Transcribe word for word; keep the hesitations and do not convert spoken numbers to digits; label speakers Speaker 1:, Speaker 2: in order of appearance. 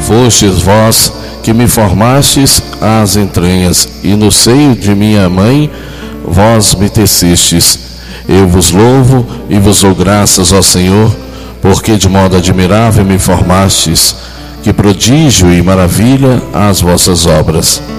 Speaker 1: Fostes vós que me formastes às entranhas, e no seio de minha mãe vós me tecestes. Eu vos louvo e vos dou graças, ó Senhor, porque de modo admirável me formastes. Que prodígio e maravilha as vossas obras.